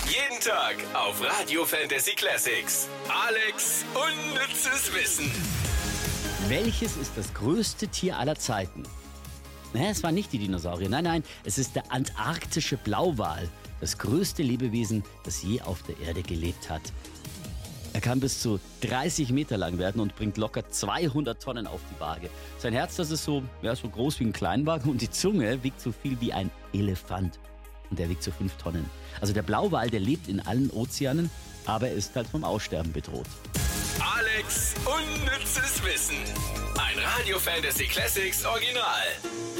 Jeden Tag auf Radio Fantasy Classics. Alex unnützes Wissen. Welches ist das größte Tier aller Zeiten? Es waren nicht die Dinosaurier, nein, es ist der antarktische Blauwal. Das größte Lebewesen, das je auf der Erde gelebt hat. Er kann bis zu 30 Meter lang werden und bringt locker 200 Tonnen auf die Waage. Sein Herz, das ist so groß wie ein Kleinwagen, und die Zunge wiegt so viel wie ein Elefant. Und der wiegt so 5 Tonnen. Also der Blauwal, der lebt in allen Ozeanen, aber er ist halt vom Aussterben bedroht. Alex unnützes Wissen. Ein Radio Fantasy Classics Original.